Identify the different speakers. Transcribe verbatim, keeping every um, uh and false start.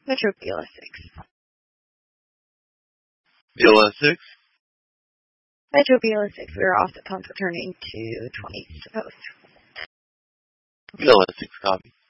Speaker 1: Metro B L S six.
Speaker 2: B L S six?
Speaker 1: Metro B L S six, we are off the pump returning to twenty to post.
Speaker 2: B L S six copy.